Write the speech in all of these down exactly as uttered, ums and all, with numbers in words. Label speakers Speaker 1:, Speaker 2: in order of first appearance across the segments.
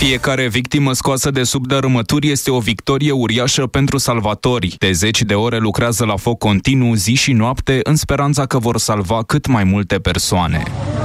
Speaker 1: Fiecare victimă scoasă de sub dărâmături este o victorie uriașă pentru salvatori. De zeci de ore lucrează la foc continuu, zi și noapte, în speranța că vor salva cât mai multe persoane.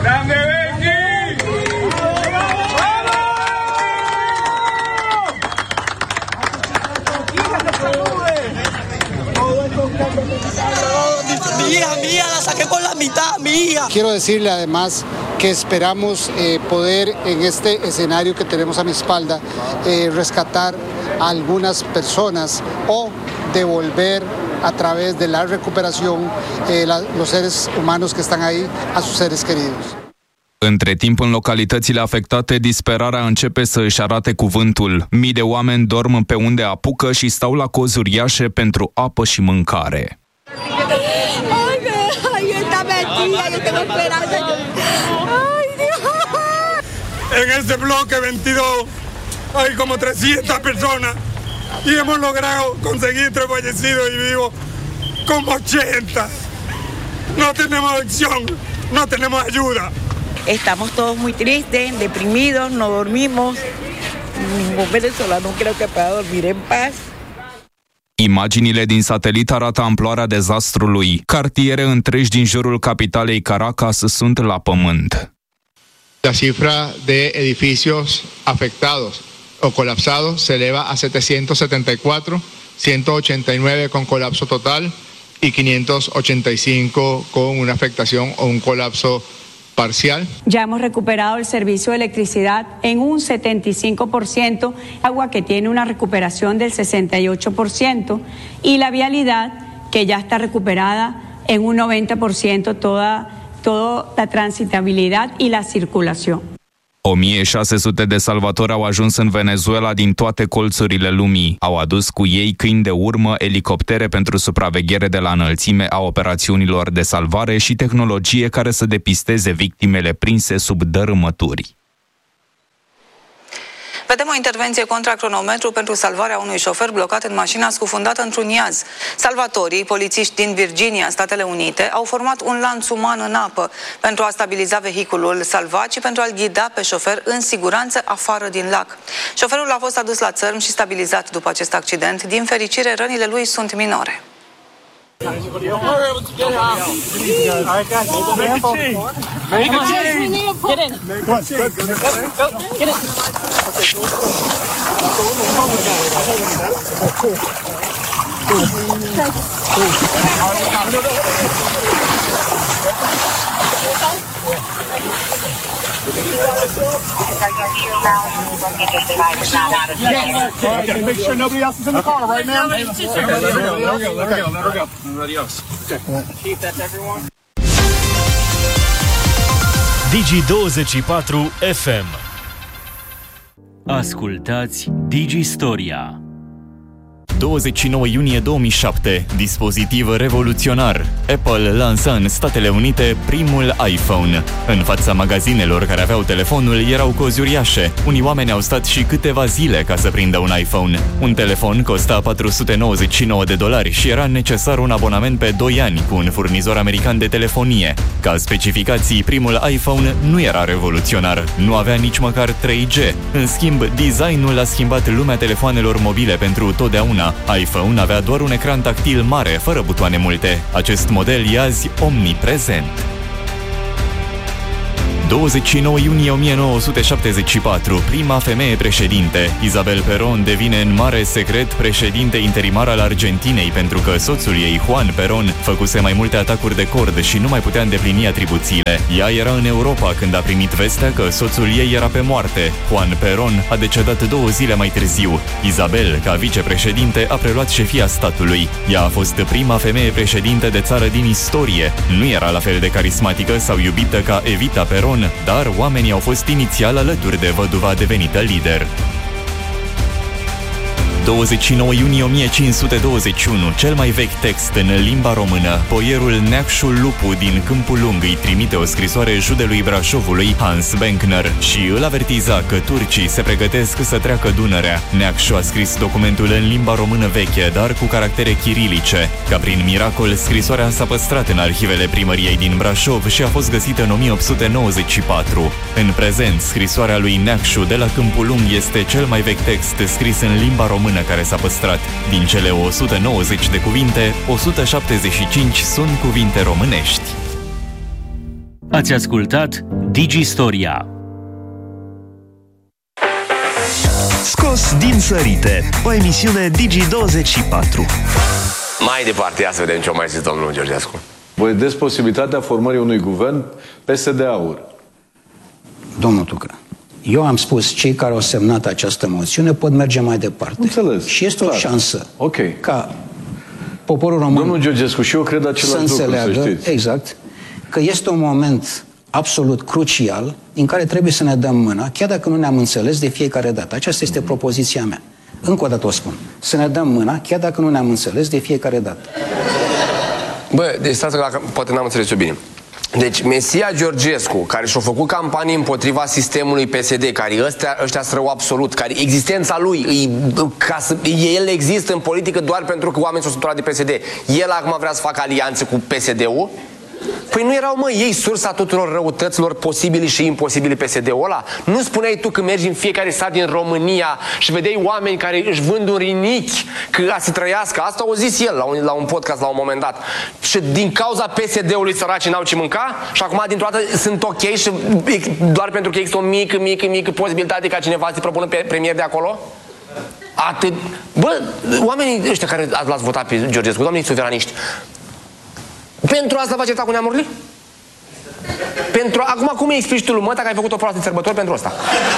Speaker 2: Quiero decirle además que esperamos eh, poder en este escenario que tenemos a mi espalda eh, rescatar a algunas personas o devolver a través de la recuperación eh, la, los seres humanos que están ahí a sus seres queridos.
Speaker 1: Între timp, în localitățile afectate, disperarea începe să își arate cuvântul. Mii de oameni dorm pe unde apucă și stau la cozi uriașe pentru apă și mâncare.
Speaker 3: En este bloque veintidós hay como trescientas personas y hemos logrado conseguir entre fallecidos y vivos como ochenta. No tenemos acción, no tenemos ayuda.
Speaker 4: Estamos todos muy tristes, deprimidos, no dormimos. Ningún venezolano creo que pueda dormir en paz.
Speaker 1: Imaginile din satelit arată amploarea dezastrului. Cartiere întregi din jurul capitalei Caracas sunt la pământ.
Speaker 5: La cifra de edificios afectados o colapsados se eleva a setecientos setenta y cuatro, ciento ochenta y nueve con colapso total y quinientos ochenta y cinco con una afectación o un colapso parcial.
Speaker 6: Ya hemos recuperado el servicio de electricidad en un setenta y cinco por ciento, agua que tiene una recuperación del sesenta y ocho por ciento y la vialidad que ya está recuperada en un noventa por ciento toda toda la transitabilidad y la circulación.
Speaker 1: o mie șase sute de salvatori au ajuns în Venezuela din toate colțurile lumii. Au adus cu ei câini de urmă, elicoptere pentru supraveghere de la înălțime a operațiunilor de salvare și tehnologie care să depisteze victimele prinse sub dărâmături.
Speaker 7: Vedem o intervenție contra cronometru pentru salvarea unui șofer blocat în mașina scufundată într-un iaz. Salvatorii, polițiști din Virginia, Statele Unite, au format un lanț uman în apă pentru a stabiliza vehiculul salvat și pentru a-l ghida pe șofer în siguranță afară din lac. Șoferul a fost adus la țărm și stabilizat după acest accident. Din fericire, rănile lui sunt minore.
Speaker 3: Make sure nobody else is in the car right now. There we go, there we go, there we go, there we go. Nobody else. Chief, that's everyone.
Speaker 8: Digi douăzeci și patru F M. Ascultați Digi Storia.
Speaker 9: douăzeci și nouă iunie două mii șapte, dispozitiv revoluționar. Apple lansa în Statele Unite primul iPhone. În fața magazinelor care aveau telefonul erau cozi uriașe. Unii oameni au stat și câteva zile ca să prindă un iPhone. Un telefon costa patru sute nouăzeci și nouă de dolari și era necesar un abonament pe doi ani cu un furnizor american de telefonie. Ca specificații, primul iPhone nu era revoluționar, nu avea nici măcar trei G. În schimb, designul a schimbat lumea telefoanelor mobile pentru totdeauna. iPhone avea doar un ecran tactil mare, fără butoane multe. Acest model e azi omniprezent. douăzeci și nouă iunie o mie nouă sute șaptezeci și patru, prima femeie președinte. Isabel Perón devine în mare secret președinte interimar al Argentinei pentru că soțul ei, Juan Perón, făcuse mai multe atacuri de cord și nu mai putea îndeplini atribuțiile. Ea era în Europa când a primit vestea că soțul ei era pe moarte. Juan Perón a decedat două zile mai târziu. Isabel, ca vicepreședinte, a preluat șefia statului. Ea a fost prima femeie președinte de țară din istorie. Nu era la fel de carismatică sau iubită ca Evita Perón, dar oamenii au fost inițial alături de văduva devenită lider. douăzeci și nouă iunie o mie cinci sute douăzeci și unu, cel mai vechi text în limba română, boierul Neacșul Lupu din Câmpul Lung îi trimite o scrisoare judelui Brașovului, Hans Benkner, și îl avertiza că turcii se pregătesc să treacă Dunărea. Neacșu a scris documentul în limba română veche, dar cu caractere chirilice. Ca prin miracol, scrisoarea s-a păstrat în arhivele primăriei din Brașov și a fost găsită în o mie opt sute nouăzeci și patru. În prezent, scrisoarea lui Neacșu de la Câmpul Lung este cel mai vechi text scris în limba română care s-a păstrat. Din cele o sută nouăzeci de cuvinte, o sută șaptezeci și cinci sunt cuvinte românești.
Speaker 8: Ați ascultat Digistoria.
Speaker 10: Scos din sărite, o emisiune Digi douăzeci și patru.
Speaker 11: Mai departe, ia să vedem ce o mai zis domnul Georgescu.
Speaker 12: Vedeți posibilitatea formării unui guvern P S D-aur.
Speaker 13: Domnul Tucă, eu am spus, cei care au semnat această moțiune pot merge mai departe.
Speaker 12: Înțeles.
Speaker 13: Și este clar. O șansă
Speaker 12: okay.
Speaker 13: ca poporul român
Speaker 12: Domnul Georgescu, și eu cred același lucru,
Speaker 13: înțeleagă,
Speaker 12: să știți.
Speaker 13: Exact, că este un moment absolut crucial în care trebuie să ne dăm mâna, chiar dacă nu ne-am înțeles de fiecare dată. Aceasta este propoziția mea. Încă o dată o spun. Să ne dăm mâna, chiar dacă nu ne-am înțeles de fiecare dată.
Speaker 11: Bă, deci stați că dacă poate n-am înțeles eu bine. Deci Mesia Georgescu, care și-a făcut campanie împotriva sistemului P S D, care ăstea, ăștia sunt rău absolut, care existența lui, îi, ca să, el există în politică doar pentru că oamenii s-au săturat de P S D. El acum vrea să facă alianțe cu P S D-ul? Păi nu erau, mă, ei sursa tuturor răutăților posibili și imposibili P S D-ul ăla? Nu spuneai tu că mergi în fiecare sat din România și vedeai oameni care își vând un rinichi că a să trăiască? Asta o zis el la un, la un podcast la un moment dat. Și din cauza P S D-ului săracii n-au ce mânca și acum dintr-o dată sunt ok și doar pentru că există o mică, mică, mică posibilitate ca cineva să-i propună pe premier de acolo? Atât. Bă, oamenii ăștia care l-ați votat pe Georgescu, doamnei suveraniști, pentru asta v-ați certat cu neamurile? Pentru... Acum cum îi explici tu lui măta că ai făcut o proastă sărbători pentru asta?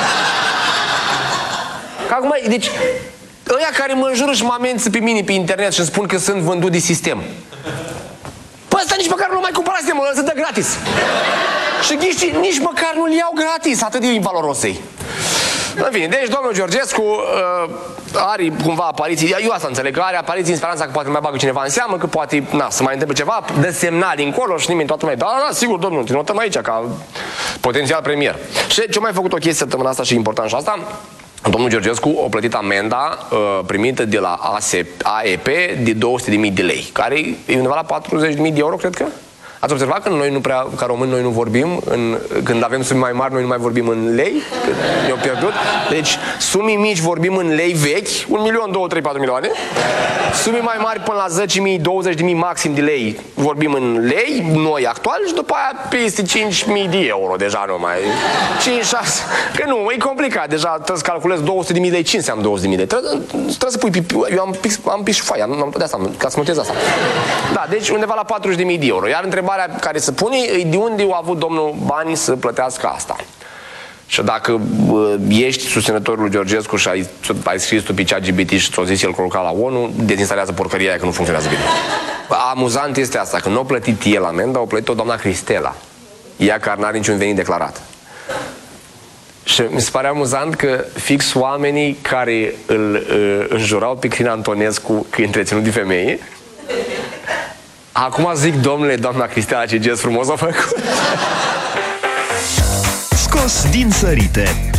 Speaker 11: Că acum, deci, ăia care mă înjură și mă amenință pe mine pe internet și îmi spun că sunt vândut de sistem. Păi ăsta nici măcar nu mai cumpăra sistemul, ăla se dă gratis. Și ghiști, nici măcar nu-l iau gratis, atât de invaloros ei. În fine, deci domnul Georgescu uh, are cumva apariții, eu asta înțeleg, că are apariții în speranța că poate mai bagă cineva în seamă, că poate, na, să mai întâmple ceva, dă semnal încolo și nimeni toată mai, da, da, sigur, domnul, te notăm aici ca potențial premier. Și ce-a mai făcut o chestie săptămâna asta și important și asta, domnul Georgescu a plătit amenda uh, primită de la A E P de două sute de mii de lei, care e undeva la patruzeci de mii de euro, cred că? Ați observat că noi nu prea, ca români, noi nu vorbim, în, când avem sume mai mari, noi nu mai vorbim în lei, că ne-au pierdut. Deci, sumii mici vorbim în lei vechi, un milion, două, trei, patru milioane. Sumii mai mari până la zece mii, douăzeci de mii maxim de lei vorbim în lei, noi actual, și după aia peste cinci mii de euro, deja nu mai... cinci șase... Că nu, e complicat, deja trebuie să calculezi două sute de mii de lei, ce înseamnă două sute de mii de lei? Trebuie, trebuie să pui, eu am pix, am pix și foaia, de asta, ca să notez asta. Da, deci undeva la patruzeci de mii de euro, iar întreba care se pune e de unde a avut domnul banii să plătească asta. Și dacă uh, ești susținătorul lui Georgescu și ai, ai scris tu pe ChatGPT și ți-o zis el că la ONU, dezinstalează porcăria aia că nu funcționează bine. Amuzant este asta, că nu a plătit el amenda, a plătit-o doamna Cristela. Ea care n-are niciun venit declarat. Și mi se pare amuzant că fix oamenii care îl uh, înjurau pe Crin Antonescu că e întreținut de femeie, acum zic, domnule, doamna Cristela, ce gest frumos a făcut.
Speaker 10: Scos din sărite,